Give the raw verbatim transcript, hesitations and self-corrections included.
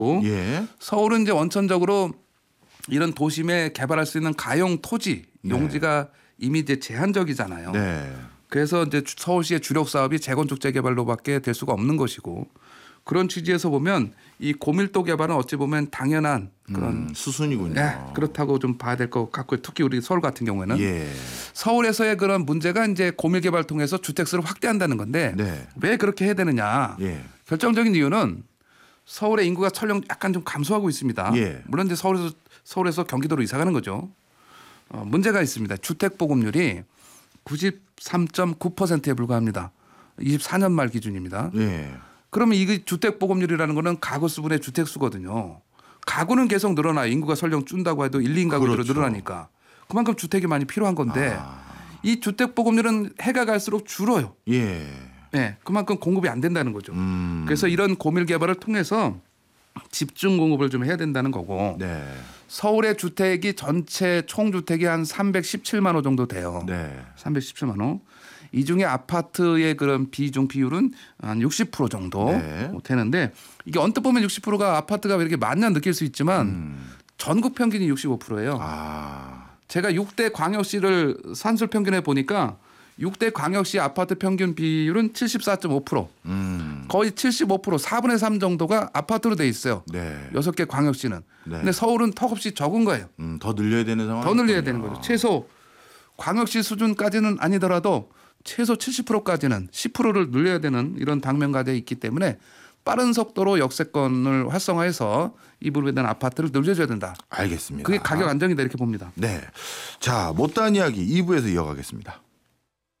예. 서울은 이제 원천적으로 이런 도심에 개발할 수 있는 가용 토지 용지가 네. 이미 이제 제한적이잖아요. 네. 그래서 이제 서울시의 주력 사업이 재건축 재개발로밖에 될 수가 없는 것이고 그런 취지에서 보면 이 고밀도 개발은 어찌 보면 당연한 그런 음, 수순이군요. 네, 그렇다고 좀 봐야 될 것 같고요. 특히 우리 서울 같은 경우에는 예. 서울에서의 그런 문제가 이제 고밀 개발 통해서 주택수를 확대한다는 건데 네. 왜 그렇게 해야 되느냐? 예. 결정적인 이유는 서울의 인구가 설령 약간 좀 감소하고 있습니다. 예. 물론 이제 서울에서 서울에서 경기도로 이사 가는 거죠. 어, 문제가 있습니다. 주택 보급률이 구십삼 점 구 퍼센트에 불과합니다. 이십사 년 말 기준입니다. 예. 그러면 이 주택 보급률이라는 거는 가구 수분의 주택 수거든요. 가구는 계속 늘어나 인구가 설령 준다고 해도 일, 이 인 가구로 그렇죠. 늘어나니까 그만큼 주택이 많이 필요한 건데 아. 이 주택 보급률은 해가 갈수록 줄어요. 예. 네, 그만큼 공급이 안 된다는 거죠. 음. 그래서 이런 고밀 개발을 통해서 집중 공급을 좀 해야 된다는 거고 네. 서울의 주택이 전체 총 주택이 한 삼백십칠만 호 정도 돼요. 네. 삼백십칠만 호. 이 중에 아파트의 그런 비중 비율은 한 육십 퍼센트 정도 네. 되는데 이게 언뜻 보면 육십 퍼센트가 아파트가 왜 이렇게 많냐 느낄 수 있지만 음. 전국 평균이 육십오 퍼센트예요. 아. 제가 육 대 광역시를 산술 평균해 보니까 육 대 광역시 아파트 평균 비율은 칠십사 점 오 퍼센트. 음. 거의 칠십오 퍼센트 사분의 삼 정도가 아파트로 돼 있어요. 네. 여섯 개 광역시는. 네. 근데 서울은 턱없이 적은 거예요. 음, 더 늘려야 되는 상황. 더 늘려야 되는 거죠. 최소 광역시 수준까지는 아니더라도 최소 칠십 퍼센트까지는 십 퍼센트를 늘려야 되는 이런 당면과제에 있기 때문에 빠른 속도로 역세권을 활성화해서 이 부분에 대한 아파트를 늘려줘야 된다. 알겠습니다. 그게 가격 안정이다 이렇게 봅니다. 네. 자, 못다한 이야기 이 부에서 이어가겠습니다.